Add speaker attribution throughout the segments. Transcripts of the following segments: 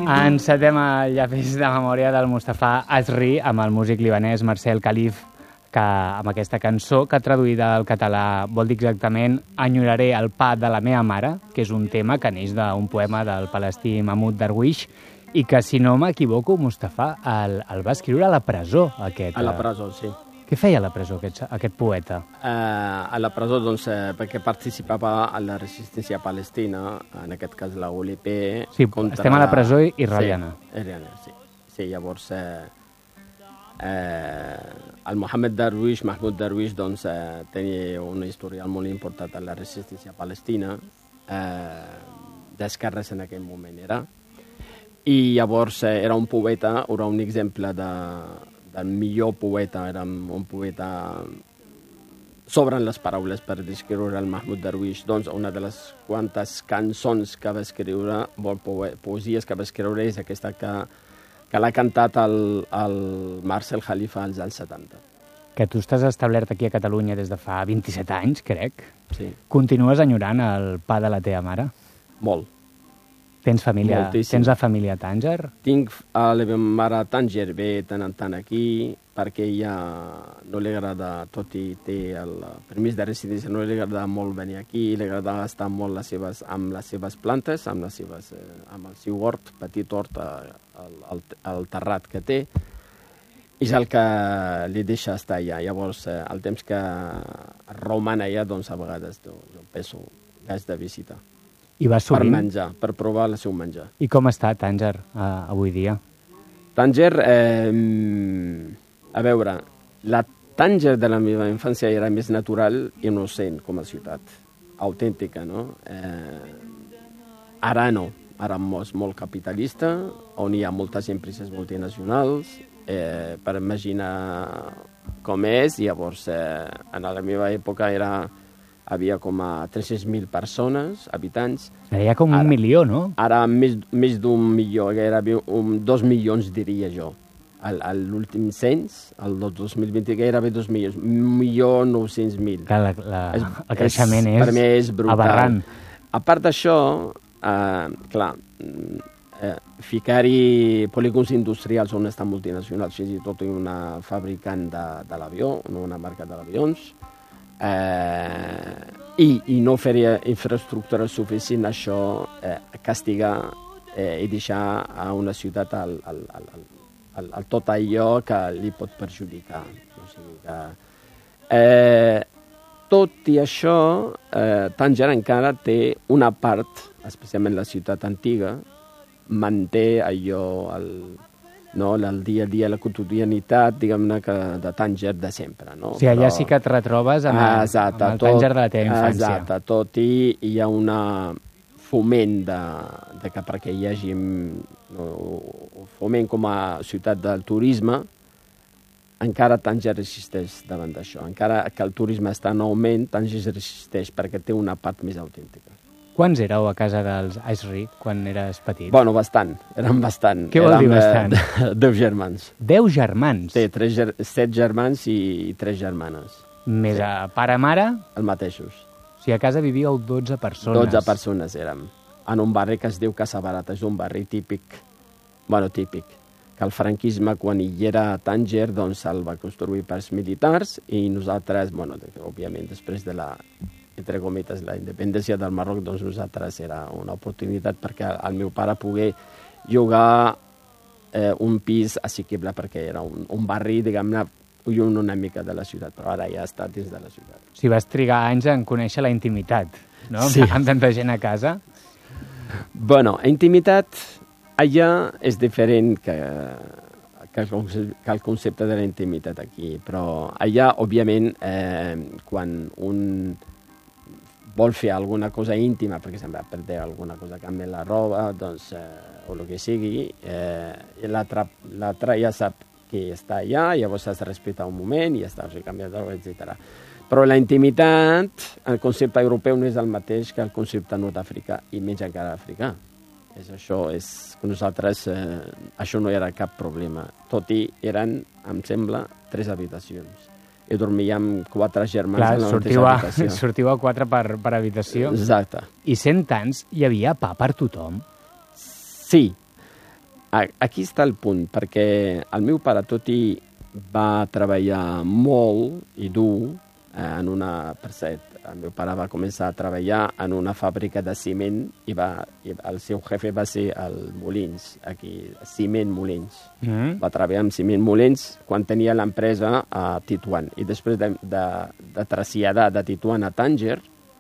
Speaker 1: Encetem el llapis de memòria del Mustafa Asri amb el músic libanès Marcel Khalif, que amb aquesta cançó, que traduïda al català vol dir exactament "Enyoraré el pa de la meva mare", que és un tema que neix d'un poema del palestí Mahmoud Darwish, i que, si no m'equivoco, Mustafa el va escriure a la presó, aquest.
Speaker 2: A la presó, sí.
Speaker 1: Què feia a la presó, aquest poeta?
Speaker 2: A la presó, doncs, perquè participava a la resistència palestina, en aquest cas la ULP...
Speaker 1: Sí, estem a la presó israeliana.
Speaker 2: Sí, israeliana, sí. Sí, llavors, el Mahmoud Darwish, doncs, tenia una història molt important a la resistència palestina, d'esquerres en aquell moment era, i llavors era un poeta, era un exemple del millor poeta, era un poeta... Sobren les paraules per descriure el Mahmoud Darwish. Doncs una de les quantes cançons que va escriure, poesies que va escriure, és aquesta que l'ha cantat el Marcel Khalifa als anys 70.
Speaker 1: Que tu estàs establert aquí a Catalunya des de fa 27 anys, crec.
Speaker 2: Sí.
Speaker 1: Continues enyorant el pa de la teva mare?
Speaker 2: Molt.
Speaker 1: Tens família?
Speaker 2: Moltíssim.
Speaker 1: Tens la família a Tànger?
Speaker 2: Tinc a la meva mare a Tànger, ve tant en tant aquí, perquè ella no li agrada, tot i té el permís de residència, no li agrada molt venir aquí, li agrada estar molt amb les seves plantes, amb el seu hort, petit hort al terrat que té, és el que li deixa estar allà. Llavors, el temps que roman allà, doncs a vegades jo penso ganes de visita.
Speaker 1: I vas sovint?
Speaker 2: Per menjar, per provar el seu menjar.
Speaker 1: I com està Tànger avui dia?
Speaker 2: Tànger, a veure, la Tànger de la meva infància era més natural i innocent com a ciutat, autèntica, no? Ara no, ara és molt capitalista, on hi ha moltes empreses multinacionals, per imaginar com és. Llavors, en la meva època havia com a 300.000 persones, habitants.
Speaker 1: Seria com 1 milió, no?
Speaker 2: Ara més d'un milió, gairebé 2 milions, diria jo. L'últim cens, el 2020, gairebé 2 milions, 1.900.000.
Speaker 1: El creixement és,
Speaker 2: per mi és brutal.
Speaker 1: Aberrant.
Speaker 2: A part d'això, clar, ficar-hi polígons industrials on estan multinacionals, fins i tot una fabricant de l'avió, una marca de l'avions, i no fer infraestructura suficient, això castigar i deixar a una ciutat al tot allò que li pot perjudicar. O sigui que, tot i això, Tànger encara té una part, especialment la ciutat antiga, manté allò, el dia a dia, la quotidianitat, diguem-ne, de Tànger de sempre. No?
Speaker 1: O sigui, allà sí que et retrobes amb el Tànger de la teva infància.
Speaker 2: Exacte, tot i hi ha una foment perquè hi hagi foment com a ciutat del turisme. Encara Tànger resisteix davant d'això. Encara que el turisme està en augment, Tànger resisteix perquè té una part més autèntica.
Speaker 1: Quants éreu a casa dels Asri quan eres petit?
Speaker 2: Bueno, bastant. Érem bastant.
Speaker 1: Què vol dir bastant?
Speaker 2: 10 germans.
Speaker 1: 10 germans?
Speaker 2: Sí, 7 germans i 3 germanes.
Speaker 1: Més a pare-mare?
Speaker 2: Els mateixos.
Speaker 1: O sigui, a casa vivíeu 12 persones.
Speaker 2: 12 persones érem. En un barri que es diu Casa Barata. És un barri típic. Bueno, típic. Que el franquisme, quan hi era a Tànger, doncs el va construir pels militars i nosaltres, bueno, òbviament, després de entre cometes, la independència del Marroc, doncs nosaltres era una oportunitat perquè el meu pare pogués llogar un pis assequible, perquè era un barri, diguem-ne, una mica de la ciutat, però ara ja està dins de la ciutat.
Speaker 1: O sigui, vas trigar anys en conèixer la intimitat, no?
Speaker 2: Sí.
Speaker 1: Amb tanta gent a casa.
Speaker 2: Bueno, intimitat allà és diferent que el concepte de la intimitat aquí, però allà, òbviament, quan un vol fer alguna cosa íntima, per exemple, perdre alguna cosa, canviar la roba, doncs, o el que sigui, l'altre ja sap que està allà, llavors has de respectar un moment i ja està, canviar de roba, etc. Però la intimitat, el concepte europeu no és el mateix que el concepte nord-africà, i menys encara africà. Nosaltres, això no era cap problema, tot i eren, em sembla, 3 habitacions. I dormíem 4 germans en la mateixa habitació.
Speaker 1: Sortiu a 4 per habitació.
Speaker 2: Exacte.
Speaker 1: I sent tants, hi havia pa per tothom?
Speaker 2: Sí. aquí està el punt, perquè el meu pare, tot i va treballar molt i dur en una... Per cert, el meu pare va començar a treballar en una fàbrica de ciment i el seu jefe va ser el Molins, aquí, Ciment Molins. Va treballar amb Ciment Molins quan tenia l'empresa a Tetuan. I després de traslladar de Tetuan a Tànger,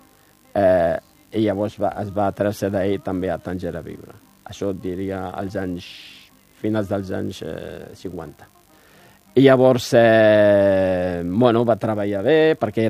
Speaker 2: i llavors es va traslladar ell també a Tànger a viure. Això diria als finals dels anys 50. I llavors, va treballar bé, perquè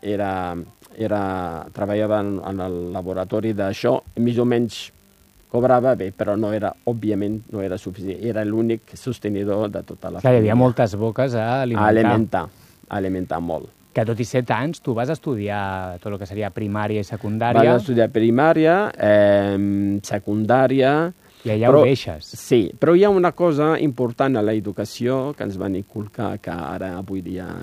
Speaker 2: treballava en el laboratori d'això, més o menys cobrava bé, però òbviament no era suficient. Era l'únic sostenidor de tota la família.
Speaker 1: Hi havia moltes boques a alimentar.
Speaker 2: A alimentar molt.
Speaker 1: Que tot i 7 anys tu vas estudiar tot el que seria primària i secundària.
Speaker 2: Vas estudiar primària, secundària...
Speaker 1: I allà ho deixes.
Speaker 2: Sí, però hi ha una cosa important a l'educació que ens van inculcar, que ara avui dia